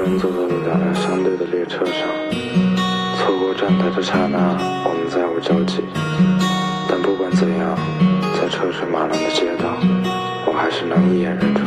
人坐在了两辆相对的列车上，错过站台的刹那，我们再无交集。但不管怎样，在车水马龙的街道，我还是能一眼认出